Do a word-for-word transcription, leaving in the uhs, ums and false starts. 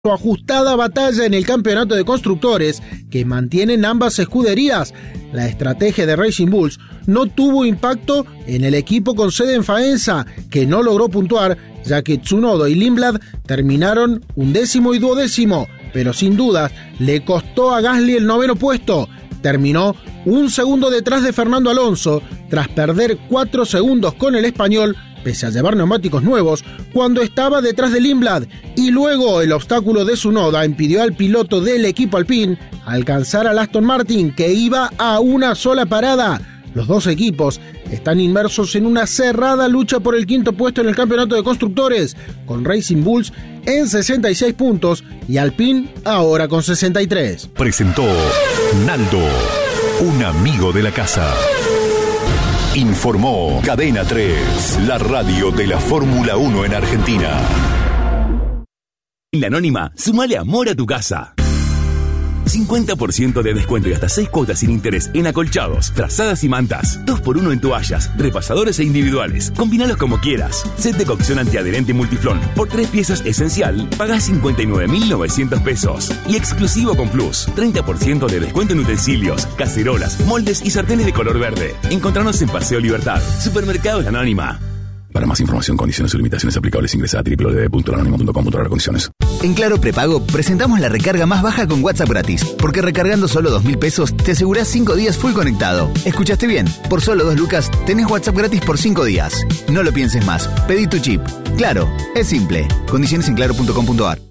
ajustada batalla en el campeonato de constructores que mantienen ambas escuderías. La estrategia de Racing Bulls no tuvo impacto en el equipo con sede en Faenza, que no logró puntuar, ya que Tsunoda y Lindblad terminaron undécimo y duodécimo, pero sin dudas le costó a Gasly el noveno puesto. Terminó un segundo detrás de Fernando Alonso, tras perder cuatro segundos con el español, pese a llevar neumáticos nuevos, cuando estaba detrás de Lindblad, y luego el obstáculo de Tsunoda impidió al piloto del equipo Alpine alcanzar al Aston Martin, que iba a una sola parada. Los dos equipos están inmersos en una cerrada lucha por el quinto puesto en el campeonato de constructores, con Racing Bulls en sesenta y seis puntos y Alpine ahora con sesenta y tres. Presentó Naldo, un amigo de la casa. Informó Cadena tres, la radio de la Fórmula uno en Argentina. En La Anónima, sumale amor a tu casa. cincuenta por ciento de descuento y hasta seis cuotas sin interés en acolchados, trazadas y mantas. dos por uno en toallas, repasadores e individuales. Combinalos como quieras. Set de cocción antiadherente Multiflón. Por tres piezas esencial, pagás cincuenta y nueve mil novecientos pesos. Y exclusivo con Plus, treinta por ciento de descuento en utensilios, cacerolas, moldes y sartenes de color verde. Encontranos en Paseo Libertad. Supermercados La Anónima. Para más información, condiciones y limitaciones aplicables, ingresa a doble u doble u doble u punto la anónima punto com punto a r condiciones. En Claro Prepago presentamos la recarga más baja con WhatsApp gratis, porque recargando solo dos mil pesos te asegurás cinco días full conectado. ¿Escuchaste bien? Por solo dos lucas tenés WhatsApp gratis por cinco días. No lo pienses más, pedí tu chip. Claro, es simple. Condiciones en claro punto com punto a r.